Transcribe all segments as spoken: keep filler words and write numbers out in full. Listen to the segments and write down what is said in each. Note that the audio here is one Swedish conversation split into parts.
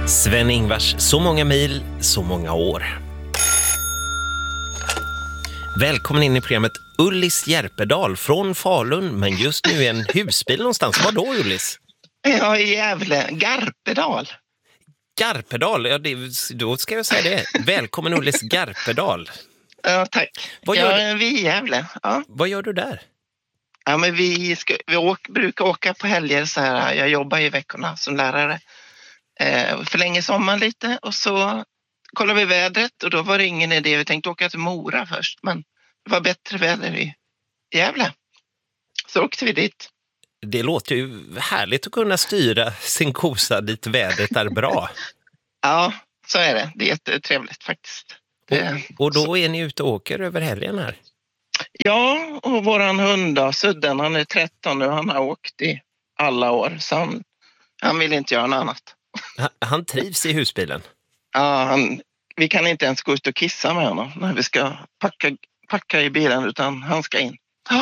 Sven-Ingvars, så många mil, så många år. Välkommen in i programmet Ullis Järpedal från Falun, men just nu är en husbil någonstans. Var då, Ullis? Ja, i Gävle. Garpedal. Garpedal, ja, det, då ska jag säga det. Välkommen Ullis Garpedal. Ja, tack. Vad gör ja, du? vi i Gävle. Ja. Vad gör du där? Ja, men vi, ska, vi åk, brukar åka på helger så här. Jag jobbar i veckorna som lärare. Eh, förlänger sommaren lite och så kollar vi vädret och då var det ingen idé. Vi tänkte åka till Mora först, men det var bättre väder i Gävle. Så åkte vi dit. Det låter ju härligt att kunna styra sin kosa dit vädret är bra. Ja, så är det. Det är jättetrevligt faktiskt. Det, och, och då är ni ute och åker över helgen här? Ja, och våran hund då, Sudden, han är tretton nu. Han har åkt i alla år, så han, han vill inte göra något annat. Han, han trivs i husbilen? Ja, han, vi kan inte ens gå ut och kissa med honom när vi ska packa, packa i bilen, utan han ska in. Ja.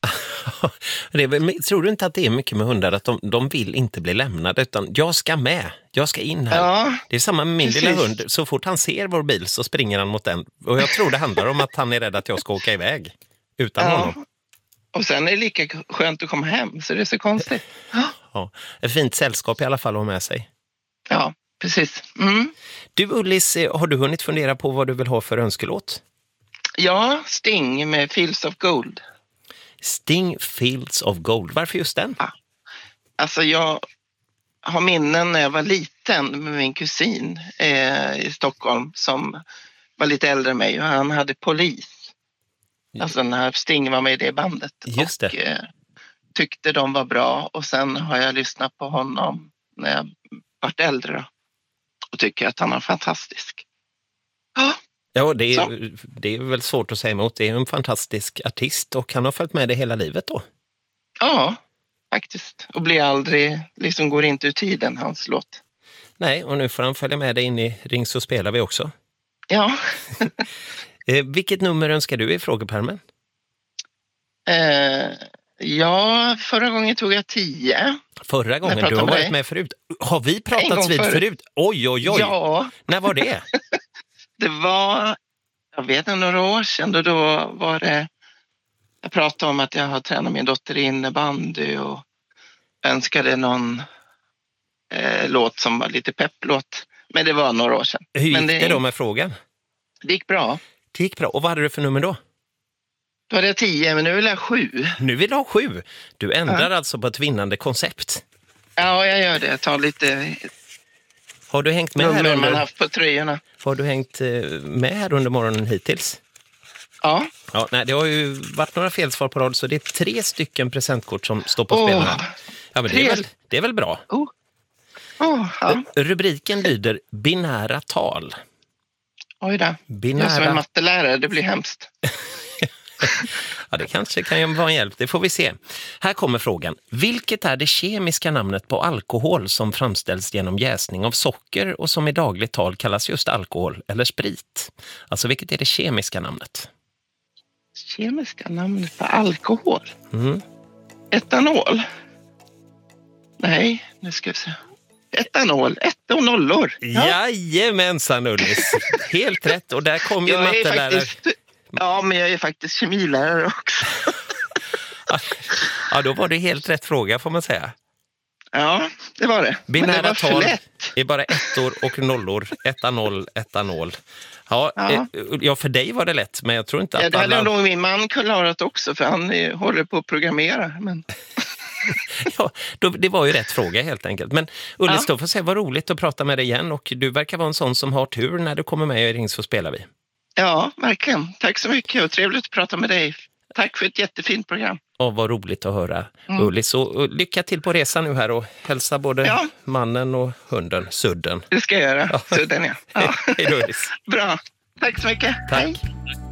Det är, tror du inte att det är mycket med hundar att de, de vill inte bli lämnade, utan jag ska med, jag ska in här. Ja, det är samma med min precis. lilla hund, så fort han ser vår bil så springer han mot den. Och jag tror det handlar om att han är rädd att jag ska åka iväg utan ja. honom. Och sen är det lika skönt att komma hem, så det är så konstigt. Ja, ja, ett fint sällskap i alla fall att ha med sig. Ja, precis. Mm. Du Ullis, har du hunnit fundera på vad du vill ha för önskelåt? Ja, Sting med Fields of Gold. Sting, Fields of Gold. Varför just den? Ja. Alltså jag har minnen när jag var liten med min kusin eh, i Stockholm som var lite äldre än mig och han hade Polis. Alltså när Sting var med i det bandet. Just det. Och eh, tyckte de var bra och sen har jag lyssnat på honom när jag varit äldre då, och tycker att han är fantastisk. Ja. Ja, det är, det är väl svårt att säga emot. Det är en fantastisk artist och han har följt med det hela livet då. Ja, faktiskt. Och blir aldrig, liksom går inte ur tiden, hans låt. Nej, och nu får han följa med dig in i Ring så spelar vi också. Ja. eh, vilket nummer önskar du i frågepärmen? Eh, ja, förra gången tog jag tio. Förra gången? Du har varit dig. med förut. Har vi pratats vid förut? förut? Oj, oj, oj. Ja. När var det? Det var, jag vet inte, några år sedan. Då, då var det, jag pratade om att jag har tränat min dotter i innebandy och önskade någon eh, låt som var lite pepplåt. Men det var några år sedan. Hur gick Men det, det då med frågan? Det gick bra. Det gick bra. Och vad hade du för nummer då? Då hade jag tio, men nu vill jag sju. Nu vill du ha sju? Du ändrar ja. alltså på ett vinnande koncept. Ja, jag gör det. Jag tar lite... Har du hängt med här under... man haft på tröjorna. Har du hängt med här under morgonen hittills? Ja. Ja, nej, det har ju varit några felsvar på rad, så det är tre stycken presentkort som står på oh, spel här. Ja, men det är, väl, det är väl bra. Oh. Oh, ja. Rubriken lyder binära tal. Oj då. Binära... Jag som är mattelärare, det blir hemskt. Ja, det kanske kan ju vara en hjälp, det får vi se. Här kommer frågan. Vilket är det kemiska namnet på alkohol som framställs genom jäsning av socker och som i dagligt tal kallas just alkohol eller sprit? Alltså, vilket är det kemiska namnet? Kemiska namnet på alkohol? Mm. Etanol? Nej, nu ska vi se. Etanol, ett och nollor. Ja. Jajamensan, Ullis. Helt rätt, och där kom ju mattelärare. Ja, men jag är faktiskt kemilärare också. Ja, då var det helt rätt fråga, får man säga. Ja, det var det. Binära men det var tal lätt. är bara ettor och nollor. Etanol, etanol. Ja, ja. ja, för dig var det lätt, men jag tror inte att ja, det hade alla... nog min man klarat också, för han är, håller på att programmera. Men... ja, då, det var ju rätt fråga helt enkelt. Men Ullis, ja. då får se, vad roligt att prata med dig igen. Och du verkar vara en sån som har tur när du kommer med i Ring så spelar vi. Ja, verkligen. Tack så mycket och trevligt att prata med dig. Tack för ett jättefint program. Och vad roligt att höra, mm. Ullis. Och lycka till på resan nu här och hälsa både ja. mannen och hunden, Sudden. Det ska jag göra, ja. Sudden, ja. ja. Hej då, Ullis. Bra. Tack så mycket. Tack. Hej.